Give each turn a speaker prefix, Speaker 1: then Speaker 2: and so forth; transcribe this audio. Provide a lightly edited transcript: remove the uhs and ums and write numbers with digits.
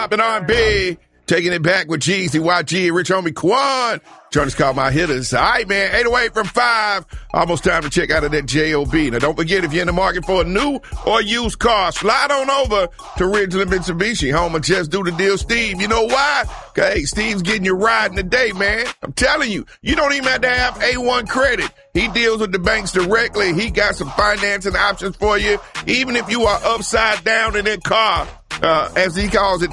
Speaker 1: Up and R&B, taking it back with GCYG, Rich Homie Quan. Trying to call my hitters. All right, man, 808 from 5. Almost time to check out of that JOB. Now, don't forget, if you're in the market for a new or used car, slide on over to Ridgeland Mitsubishi, home of Just Do the Deal Steve. You know why? Okay, Steve's getting you riding today, man. I'm telling you, you don't even have to have A1 credit. He deals with the banks directly. He got some financing options for you, even if you are upside down in that car, as he calls it,